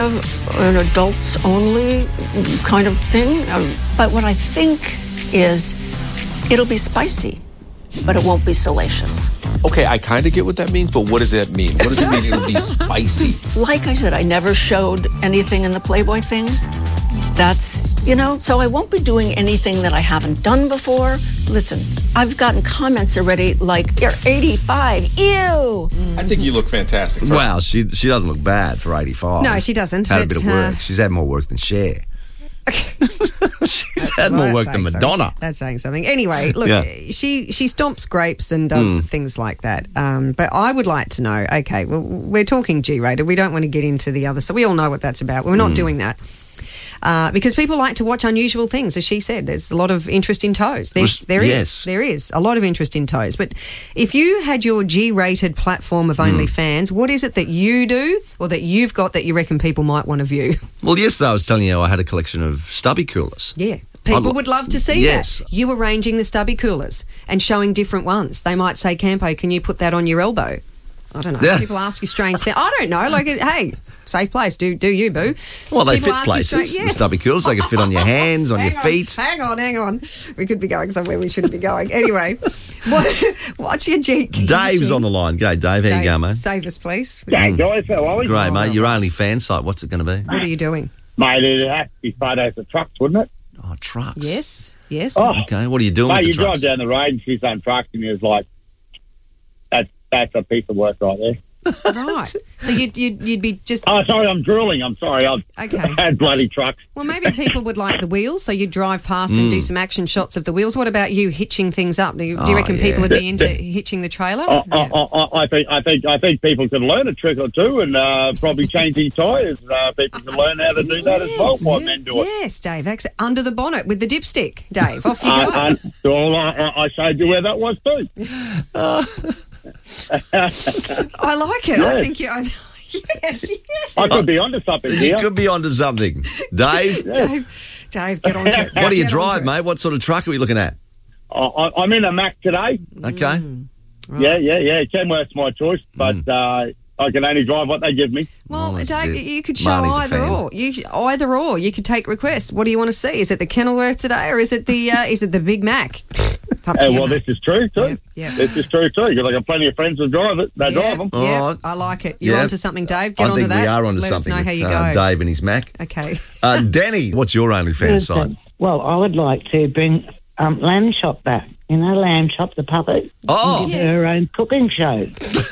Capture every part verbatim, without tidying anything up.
an adults only kind of thing. Um, but what I think is it'll be spicy, but it won't be salacious. Okay, I kind of get what that means, but what does that mean? What does it mean it'll be spicy? Like I said, I never showed anything in the Playboy thing. That's, you know, so I won't be doing anything that I haven't done before. Listen, I've gotten comments already like, you're eighty-five, ew. I think you look fantastic. First. Well, she she doesn't look bad for eighty-five. No, she doesn't. Had a but, bit of work. uh, She's had more work than Cher. She's had well, more work that's than saying Madonna. something. That's saying something. Anyway, look, Yeah. she she stomps grapes and does Mm. things like that. Um, but I would like to know, okay, well, we're talking G-rated. We don't want to get into the other. So we all know what that's about. We're not Mm. doing that. Uh, because people like to watch unusual things, as she said. There's a lot of interest in toes. There's, there is. Yes. There is a lot of interest in toes. But if you had your G-rated platform of OnlyFans, what is it that you do or that you've got that you reckon people might want to view? Well, yesterday I was telling you I had a collection of stubby coolers. Yeah. People I'd- would love to see yes. that. You arranging the stubby coolers and showing different ones. They might say, Campo, can you put that on your elbow? I don't know. Yeah. People ask you strange things. I don't know. Like, hey, safe place. Do do you, boo? Well, they People fit ask you places. strange- The yeah. stubby coolers, they can fit on your hands, on Hang your feet. Hang on, hang on. We could be going somewhere we shouldn't be going. Anyway, what, what's your G? Dave's on the line. G'day, Dave. How Dave, you going, mate? Save us, please. Hey guys, how are we? Great, mate. Your OnlyFans site, what's it going to be? What are you doing? Mate, it'd have to be photos of trucks, wouldn't it? Oh, trucks. Yes, yes. Oh, Okay, what are you doing mate, with you the trucks? drive down the road and see some trucks and you're like, that's, that's a piece of work right there. Right. So you'd, you'd, you'd be just... Oh, sorry, I'm drooling. I'm sorry. I've Okay. had bloody trucks. Well, maybe people would like the wheels, so you drive past and do some action shots of the wheels. What about you hitching things up? Do you, do you Oh, reckon yeah. people would be into hitching the trailer? I, Yeah. I, I, I think I think I think people can learn a trick or two, and uh, probably changing tyres. Uh, people can learn how to do that as well. Why men do it? Yes, Dave. ex- Under the bonnet with the dipstick, Dave. Off you go. I, I, well, I, I- I showed you where that was too. I like it. I Yes. think you. I, yes, yes. I could be onto something You here. could be onto something. Dave, Dave, Dave, get on to it. what do you Get drive, onto it. mate? What sort of truck are we looking at? I, I, I'm in a Mac today. Okay. Right. Yeah, yeah, yeah. Kenworth's my choice, but uh, I can only drive what they give me. Well, Well, that's Dave, it. you could show Marnie's a either fan. or. You either or. You could take requests. What do you want to see? Is it the Kenilworth today, or is it the uh, is it the Big Mac? It's up to Uh, you, well, mate. this is true too. Yep, yep. This is true too. Because I got plenty of friends who drive it. They Yeah, drive them. yeah, Oh, I like it. You're yeah. onto something, Dave. Get I onto think that. we are onto Let something us know how with you uh, go. Dave and his Mac. Okay. Uh, Danny, what's your OnlyFans site? Well, I would like to bring um, Lamb Chop back. You know, Lamb Chop, the puppet. Oh, Give Yes. her own cooking show.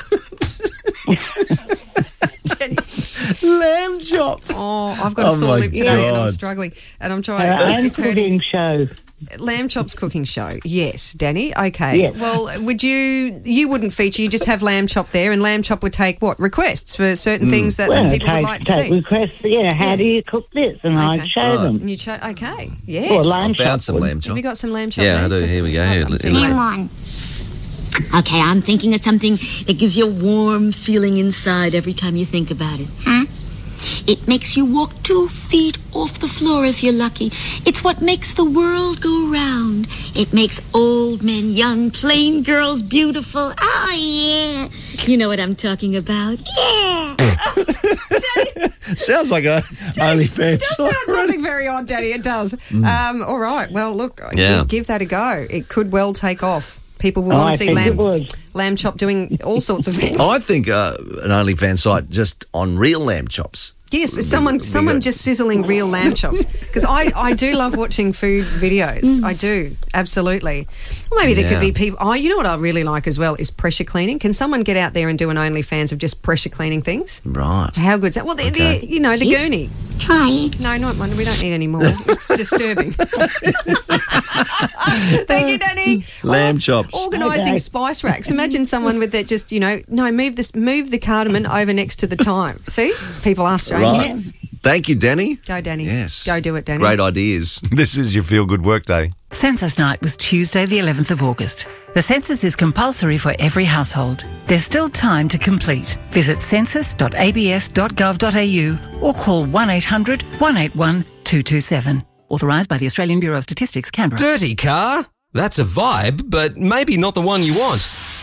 lamb chop. Oh, I've got a Oh, sore my lip today and I'm God. struggling. And I'm trying. Her own it's hurting. cooking show. Lamb Chop's cooking show. Yes, Danny. Okay. Yes. Well, would you? You wouldn't feature. You just have Lamb Chop there, and Lamb Chop would take what requests for certain things that, that Well, people take, would like to take see. requests. Yeah, how Yeah. do you cook this? And Okay. I'd show Right. them. And you cho- okay. Yes. Or I lamb chop. found some would- lamb chop. Have you got some lamb chop? Yeah, I there? do. Here we go. Here, I'm let- seeing listen. lamb- Come on. Okay, I'm thinking of something that gives you a warm feeling inside every time you think about it. Huh? It makes you walk two feet off the floor if you're lucky. It's what makes the world go round. It makes old men young, plain girls beautiful. Oh, yeah. You know what I'm talking about? Yeah. Sounds like a OnlyFans It does site. sound something very odd, Daddy. It does. Um, all right. Well, look, Yeah. give, give that a go. It could well take off. People will Oh, want I to see think it lamb, would. lamb chop doing all sorts of things. I think uh, an OnlyFans site just on real lamb chops. Yes, if someone would be someone good. just sizzling real lamb chops. Because I, I do love watching food videos. I do, absolutely. Or maybe there Yeah. could be people... Oh, you know what I really like as well is pressure cleaning. Can someone get out there and do an OnlyFans of just pressure clening things? Right. How good's that? Well, the, Okay. the you know, the gurney. Try it. No, not one. We don't need any more. It's disturbing. Thank you, Danny. Lamb Or- chops. Organising Okay. spice racks. Imagine someone with that just, you know, no, move this, move the cardamom over next to the thyme. See? People ask strange Right. things. Thank you, Danny. Go, Danny. Yes. Go do it, Danny. Great ideas. This is your Feel Good Workday. Census Night was Tuesday, the eleventh of August. The census is compulsory for every household. There's still time to complete. Visit census dot a b s dot gov dot a u or call one eight hundred one eight one two two seven. Authorised by the Australian Bureau of Statistics, Canberra. Dirty car? That's a vibe, but maybe not the one you want.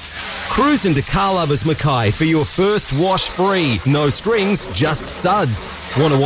Cruise into Car Lovers Mackay for your first wash free. No strings, just suds. Want to